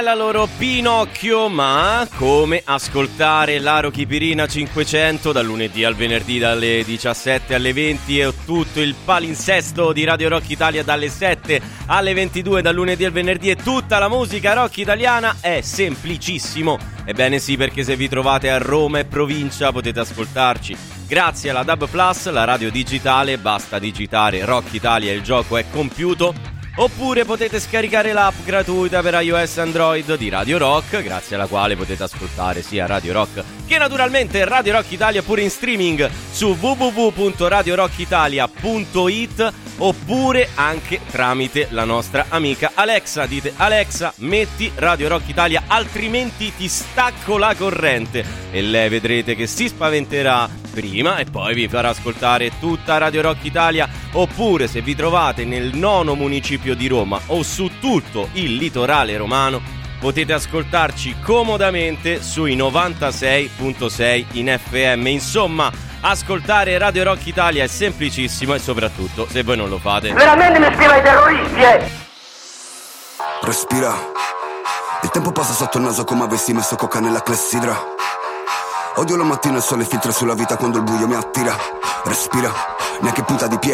La loro Pinocchio, ma come ascoltare la Rochipirina 500 dal lunedì al venerdì dalle 17 alle 20 e tutto il palinsesto di Radio Rock Italia dalle 7 alle 22 dal lunedì al venerdì e tutta la musica rock italiana è semplicissimo. Ebbene sì, perché se vi trovate a Roma e provincia potete ascoltarci grazie alla DAB Plus, la radio digitale, basta digitare Rock Italia e il gioco è compiuto. Oppure potete scaricare l'app gratuita per iOS e Android di Radio Rock, grazie alla quale potete ascoltare sia Radio Rock che naturalmente Radio Rock Italia pure in streaming su www.radiorockitalia.it oppure anche tramite la nostra amica Alexa. Dite: Alexa, metti Radio Rock Italia, altrimenti ti stacco la corrente, e lei vedrete che si spaventerà prima e poi vi farà ascoltare tutta Radio Rock Italia. Oppure, se vi trovate nel 9° municipio di Roma o su tutto il litorale romano, potete ascoltarci comodamente sui 96.6 in FM. Insomma, ascoltare Radio Rock Italia è semplicissimo, e soprattutto se voi non lo fate veramente mi scrive ai terroristi, Respira. Il tempo passa sotto il naso come avessi messo coca nella clessidra. Odio la mattina, il sole filtra sulla vita quando il buio mi attira. Respira, neanche punta di piedi